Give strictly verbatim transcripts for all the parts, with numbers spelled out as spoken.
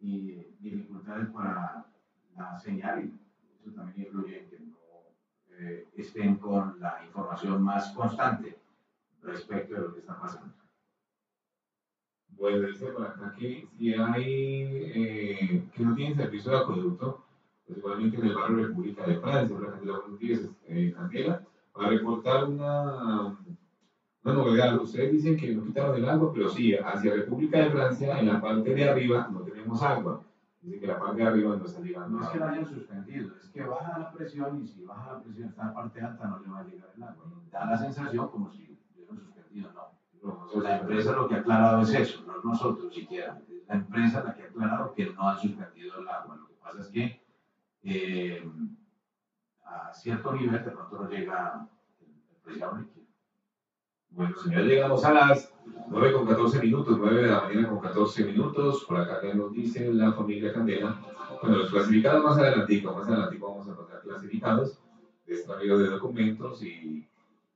y dificultades para la señal, y eso también influye en que no eh, estén con la información más constante respecto de lo que está pasando. Bueno, dice por acá que si hay eh, que no tienen servicio de acueducto, pues igualmente en el barrio República de Francia, por ejemplo, buenos días, eh, Candela, para reportar una, una novedad. Ustedes dicen que no quitaron el agua, pero sí, hacia República de Francia, en la parte de arriba no tenemos agua. Dice que la parte de arriba no está llegando. No es que lo hayan suspendido, es que baja la presión y si baja la presión está en la parte alta no le va a llegar el agua. Da la sensación como si hubieran suspendido, no. no la empresa lo que ha aclarado es eso, no nosotros siquiera. Es la empresa la que ha aclarado que no han suspendido el agua. Lo que pasa es que eh, a cierto nivel de pronto no llega el, el preciado líquido. Bueno, señores, llegamos a las nueve con catorce minutos, nueve de la mañana con catorce minutos. Por acá ya nos dice la familia Candela. Bueno, los clasificados más adelantico, más adelantico vamos a pasar clasificados de extravío de documentos y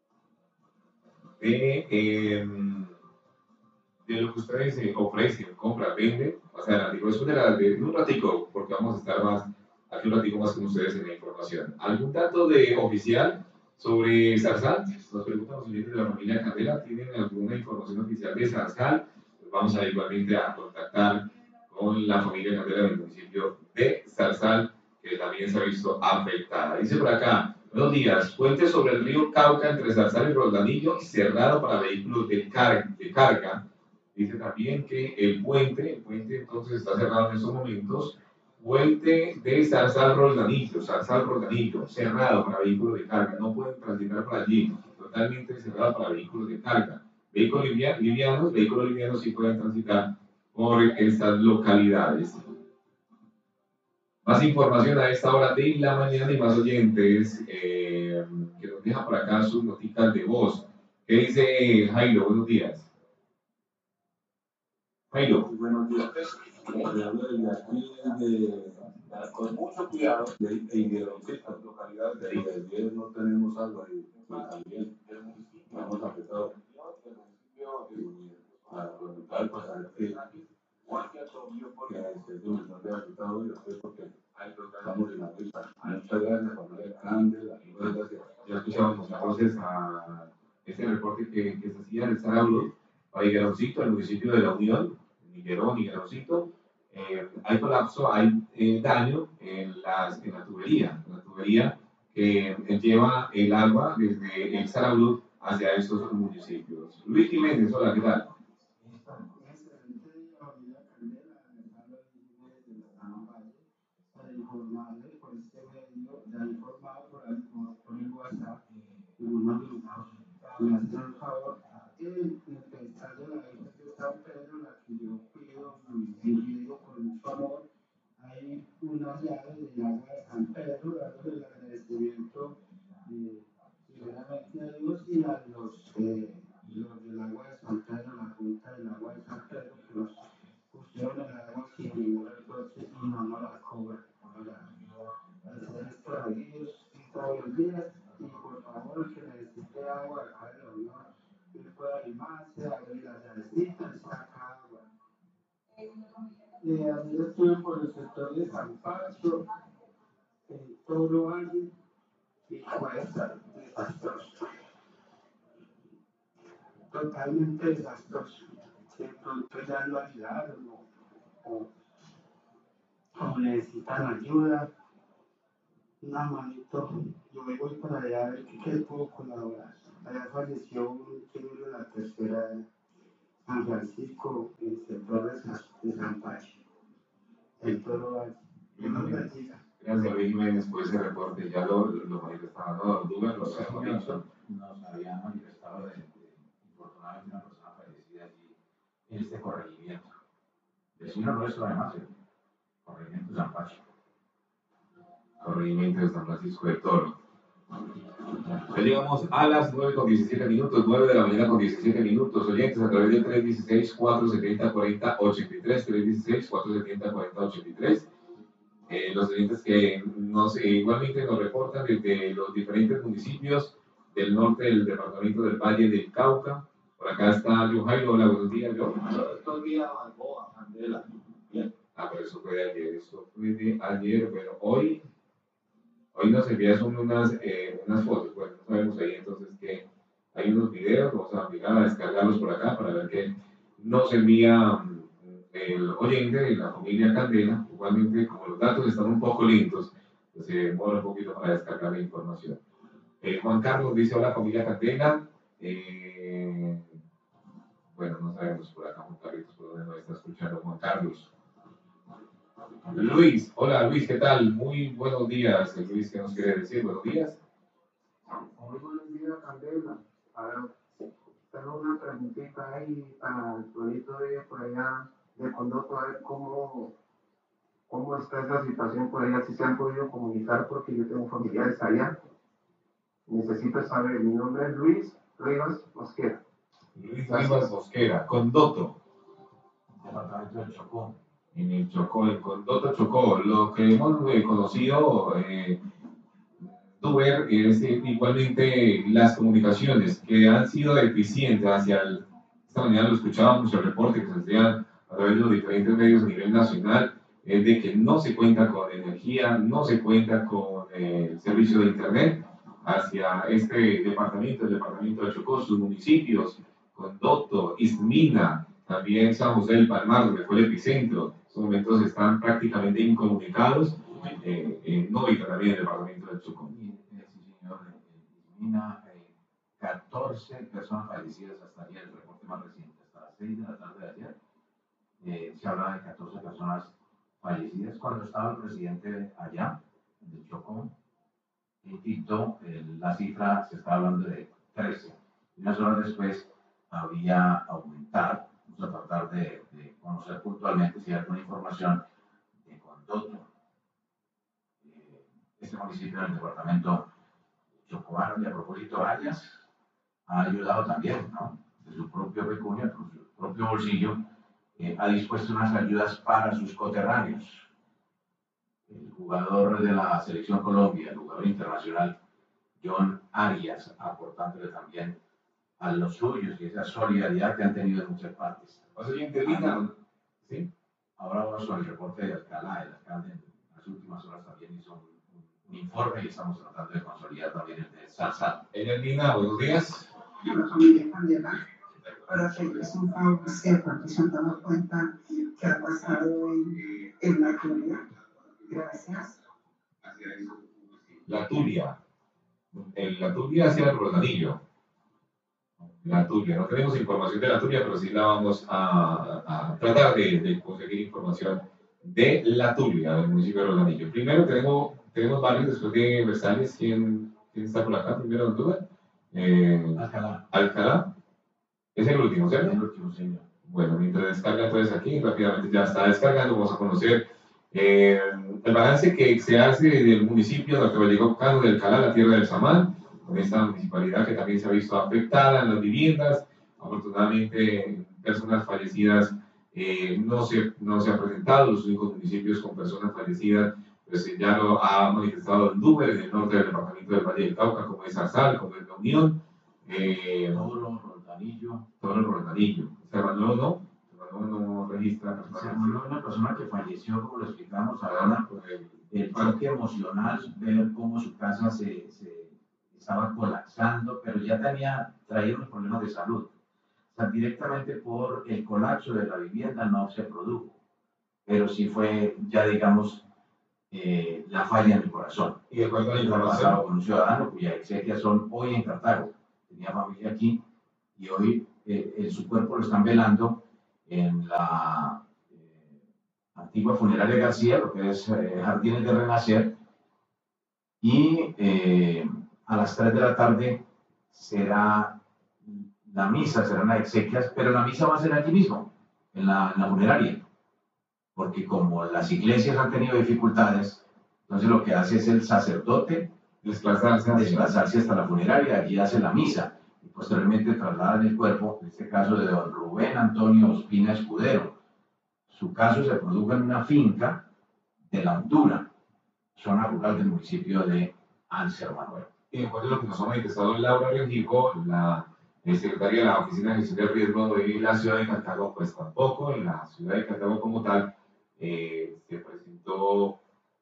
de, eh, de lo que ustedes eh, ofrecen, compran, venden, más adelantico. Después de, la, de un ratico, porque vamos a estar más, aquí un ratico más con ustedes en la información. ¿Algún dato de oficial sobre Zarzal? Nos preguntan los oyentes de la familia Candela, ¿tienen alguna información oficial de Zarzal? Pues vamos a igualmente a contactar con la familia Candela del municipio de Zarzal, que también se ha visto afectada. Dice por acá, buenos días, puente sobre el río Cauca entre Zarzal y Roldanillo, cerrado para vehículos de, car de carga. Dice también que el puente, el puente entonces está cerrado en estos momentos, puente de Zarzal Roldanillo, Zarzal Roldanillo, cerrado para vehículos de carga, no pueden transitar por allí, totalmente cerrado para vehículos de carga. Vehículos livianos, vehículos livianos sí pueden transitar por estas localidades. Más información a esta hora de la mañana y más oyentes eh, que nos dejan por acá sus notitas de voz. ¿Qué dice Jairo? Buenos días. Jairo. Buenos días. Le hablo desde aquí, de, con mucho cuidado, de, de, de las localidades de ahí. Desde no tenemos agua y, y también estamos afectados. Para preguntar, para saber qué, que se nos ha afectado y usted porque estamos en la lista. Muchas gracias, familia Candela. Muchas gracias. Ya escuchamos entonces a este reporte que, que se hacía en el Sarablo, para Higueroncito, el municipio de La Unión, Higuerón, Higueroncito. Eh, hay colapso, hay eh, daño en, las, en la tubería, en la tubería que eh, lleva el agua desde el Sarablo hacia estos municipios. Luis Jiménez, hola, ¿qué tal? Informarles por este medio, ya informado por el, por el WhatsApp, unos grupos me hacen el favor de empezar de la isla de San Pedro, la que yo pido y digo con mucho amor. Hay unas llaves del agua de San Pedro, dándole el agradecimiento eh, primeramente a Dios y a los, eh, los del agua de San Pedro, la Junta del agua de San Pedro, que nos pusieron el agua sin ningún reproche y no nos la cobran. Hacer estos avisos todos los días y por favor que necesite agua acá de la Unión, que pueda animarse, abrir las llavecitas y sacar agua. Eh, ayer estuve por el sector de San Pacho, en Toro Valle, y fue desastroso. Totalmente desastroso. De pronto ya lo ayudaron o, o, o necesitan ayuda. Una manito, yo me voy para allá a ver qué, qué puedo colaborar. Allá falleció un querido de la tercera San Francisco, en el sector de San, de San Pacho, el Toro Valle. Que nos bendiga. Gracias, Luis Jiménez, por ese reporte. Ya lo, lo manifestaba, ¿no? Dugas, lo hemos dicho. Nos habían manifestado de, de, infortunadamente, una persona fallecida allí en este corregimiento. Vecino nuestro, además, el corregimiento de San Pacho. Corregimiento de San Francisco de Toro. Ya llegamos a las nueve con diecisiete minutos, nueve de la mañana con diecisiete minutos. Oyentes, a través del tres uno seis, cuatro siete cero, cuatro cero ocho tres, tres uno seis, cuatro siete cero, cuatro cero ocho tres. Eh, los oyentes que nos, eh, igualmente nos reportan desde los diferentes municipios del norte del departamento del Valle del Cauca. Por acá está Joe Jairo. Hola, buenos días, Joe. Buenos días, Balboa, Candela. Bien. Ah, pero eso fue de ayer, eso fue de ayer, bueno, hoy, hoy nos envías unas, eh, unas fotos, bueno, no sabemos ahí entonces que hay unos videos, vamos a mirar a descargarlos por acá para ver que nos envía el oyente de la familia Candela. Igualmente, como los datos están un poco lentos, pues se demora un poquito para descargar la información. Eh, Juan Carlos dice: hola familia Candela. Eh, bueno, no sabemos por acá, Juan Carlos, por dónde nos está escuchando Juan Carlos. Luis, hola Luis, ¿qué tal? Muy buenos días. Luis, ¿qué nos quiere decir? Buenos días. Muy buenos días, Candela. A ver, tengo una preguntita ahí para el pueblito de por allá de Condoto, a ver cómo, cómo está esa situación por allá, si se han podido comunicar, porque yo tengo familiares allá. Necesito saber, mi nombre es Luis Rivas Mosquera. Luis Rivas Mosquera, Condoto. Departamento del Chocó. En el Chocó, en Condoto Chocó. Lo que hemos eh, conocido, eh, Duber, es eh, igualmente las comunicaciones que han sido deficientes hacia el, esta mañana lo escuchábamos, el reporte que se hacía a través de los diferentes medios a nivel nacional, es de que no se cuenta con energía, no se cuenta con eh, el servicio de internet hacia este departamento, el departamento de Chocó, sus municipios, Condoto, Ismina, también San José del Palmar, donde fue el epicentro. En estos momentos están prácticamente incomunicados, eh, en Novita también, el departamento del Chocó. Y, eh, sí, señor, en Ismina, eh, catorce personas fallecidas hasta ayer, el reporte más reciente, hasta las seis de la tarde de ayer. Eh, se habla de catorce personas fallecidas. Cuando estaba el presidente allá, de Chocó, en Quito, eh, la cifra se estaba hablando de trece. Y unas horas después había aumentado. Vamos a tratar de, de conocer puntualmente si hay alguna información de Condoto. Eh, este municipio del departamento chocobano, y a propósito, Arias ha ayudado también, ¿no? De su propio pecunio, de su propio bolsillo, eh, ha dispuesto unas ayudas para sus coterráneos. El jugador de la Selección Colombia, el jugador internacional John Arias, aportándole también a los suyos y esa solidaridad que han tenido en muchas partes. Oye, intervino, ¿sí? Ahora vamos con el reporte de Alcalá. El alcalde en las últimas horas también hizo un, un, un informe y estamos tratando de consolidar también el de Salsa. Ella Dina, buenos días. La familia Candela, para hacerles un favor, que porque se han dado cuenta que ha pasado en, en la actualidad. Gracias. La Tulia. El, la Tulia hacia el Rodanillo. La Tulia. No tenemos información de la Tulia, pero sí la vamos a, a tratar de, de conseguir información de la Tulia, del municipio de Rodanillo. Primero tenemos, tenemos varios, después de Versalles. ¿Quién, quién está por acá? Primero, en duda. Eh, Alcalá. Alcalá. Es el último, ¿cierto? El último, señor. Bueno, mientras descarga entonces aquí, rápidamente ya está descargando, vamos a conocer eh, el balance que se hace del municipio de Vallecaucano del Alcalá, la tierra del Samán, con esta municipalidad que también se ha visto afectada en las viviendas. Afortunadamente, personas fallecidas eh, no, se, no se han presentado, los únicos municipios con personas fallecidas, pues eh, ya lo ha manifestado el Duber, en el norte del departamento del Valle del Cauca, como es Arzal, como es La Unión. Eh, Toro, Rodanillo. Todo el Rodanillo. Cerrano no, Cerrano no registra personas. Se murió una persona que falleció, como lo explicamos ahora, por el, el choque emocional, ver cómo su casa se, se estaba colapsando, pero ya tenía, traía unos problemas de salud. O sea, directamente por el colapso de la vivienda no se produjo, pero sí fue, ya digamos, eh, la falla en el corazón. Y de acuerdo a la Yo he pasado información, con un ciudadano cuya exequias son hoy en Cartago, tenía familia aquí, y hoy eh, en su cuerpo lo están velando en la eh, antigua funeraria García, lo que es eh, Jardines de Renacer, y eh, a las tres de la tarde será la misa, serán las exequias, pero la misa va a ser aquí mismo, en la, en la funeraria, porque como las iglesias han tenido dificultades, entonces lo que hace es el sacerdote desplazarse hacia desplazarse hasta la funeraria, allí hace la misa, y posteriormente trasladan el cuerpo, en este caso de don Rubén Antonio Ospina Escudero. Su caso se produjo en una finca de La Hondura, zona rural del municipio de Anser Manuel. y de acuerdo a lo que nos ha manifestado Laura Rengifo, la eh, secretaria de la Oficina de Gestión de Riesgo de la ciudad de Cartago, pues tampoco en la ciudad de Cartago como tal eh, se presentó,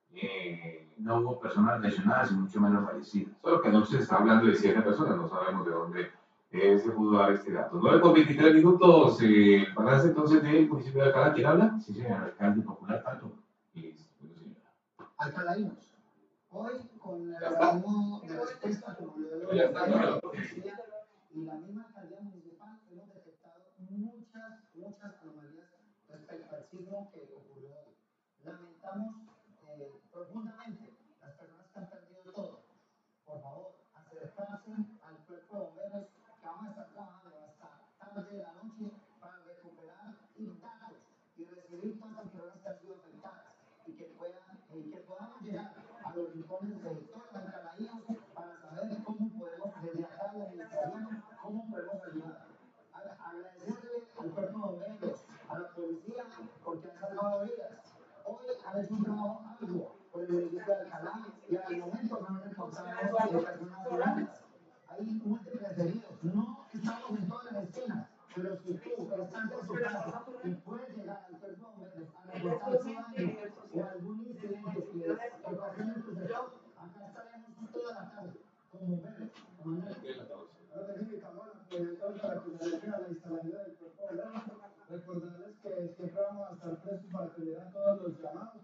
eh, no hubo personas lesionadas y mucho menos fallecidas. solo que no se está hablando de siete personas, no sabemos de dónde eh, se pudo dar este dato. nueve con veintitrés minutos, eh, balance entonces del municipio de Alcalá, ¿quién habla? Sí, señor alcalde popular, tanto. Listo, bueno, señora. Alcalainos. Hoy, con el Ya está. organismo de respuesta como lo de Ya está, la claro. policía y la misma alcaldía municipal, hemos detectado muchas, muchas anomalías respecto al sismo que ocurrió hoy. Lamentamos eh, profundamente las personas que han perdido todo. Por favor, acercarse al cuerpo de bomberos, que vamos a estar trabajando hasta tarde de la noche para recuperar datos y recibir todas las personas que han sido afectadas y que puedan, eh, que podamos llegar a los rincones de todos los alcalaínos para saber cómo podemos, desde acá de la administración, cómo podemos ayudar. A- agradecerle al cuerpo de bomberos, a la policía, porque han salvado vidas. Hoy han hecho un trabajo arduo por el municipio de Alcalá y al momento no han reportado de personas muertas. Hay múltiples heridos. No estamos en todas las esquinas, pero si tú estás en tu casa y puedes llegar al cuerpo de bomberos a reportar tu daño o algún incidente que, que ocasione tu sector, acá estaremos toda la tarde con bomberos. Con bomberos. Ahora necesitamos apoyo para que se acerquen a la instalación del cuerpo de bomberos. Recordarles que siempre vamos a estar prestos para atender a todos los llamados.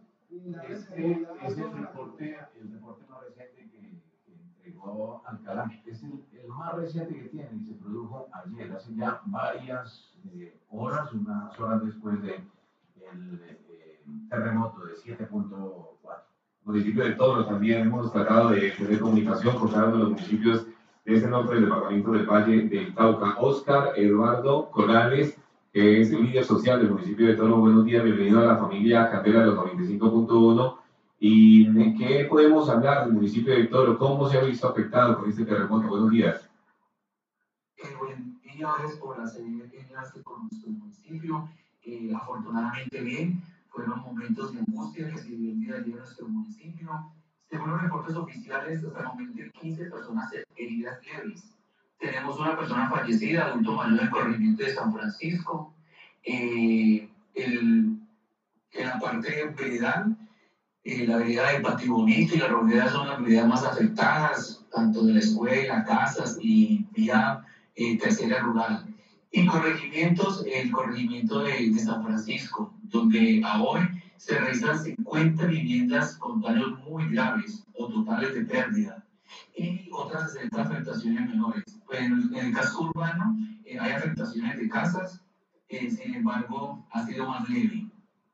Este es el reporte, el reporte más reciente que, que entregó Alcalá. Es el, el más reciente que tiene y se produjo ayer, hace ya varias eh, horas, unas horas después del de eh, terremoto de siete punto cuatro. Municipio de Toro también hemos tratado de tener comunicación con cada uno de los municipios de este norte del departamento del Valle del Cauca. Oscar Eduardo Corrales, que es el líder social del municipio de Toro. Buenos días, bienvenido a la familia Candela de los noventa y cinco punto uno. ¿Y de qué podemos hablar del municipio de Toro? ¿Cómo se ha visto afectado con este terremoto? Buenos días. Eh, buen día, gracias por hacer enlace con nuestro municipio. Eh, afortunadamente bien, fueron momentos de angustia que se vivió el día de ayer en nuestro municipio. Según los reportes oficiales, hasta el momento hay quince personas heridas leves. Tenemos una persona fallecida, adulto mayor del corregimiento de San Francisco. Eh, el, en la parte veredal, eh, la vereda de Patio Bonito y la Robleda son las veredas más afectadas, tanto de la escuela, casas y vía eh, tercera rural. Y corregimientos, el corregimiento de, de San Francisco, donde a hoy se registran cincuenta viviendas con daños muy graves o totales de pérdida y otras sesenta afectaciones menores. Pues en, el, en el casco urbano eh, hay afectaciones de casas, eh, sin embargo ha sido más leve.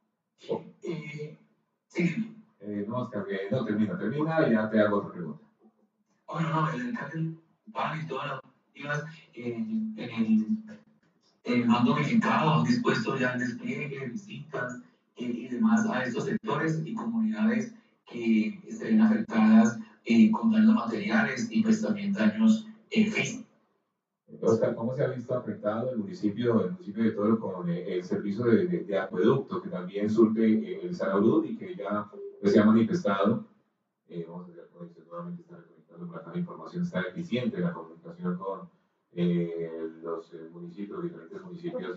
Eh, sí. Eh, no, Oscar, eh, no, termina, termina y ya te hago otra pregunta. Oh, no, no, el alcalde pan y todas las activas eh, en el eh, mando unificado han dispuesto ya el despliegue, visitas eh, y demás a estos sectores y comunidades que se ven afectadas eh, con daños materiales y pues también daños eh, físicos. Oscar, ¿cómo se ha visto afectado el municipio, el municipio de Toro con eh, el servicio de, de, de acueducto que también surte eh, el Salud y que ya pues, se ha manifestado? Eh, vamos a ver cómo nuevamente está reconectando para que la información está eficiente, la comunicación con eh, los eh, municipios, diferentes municipios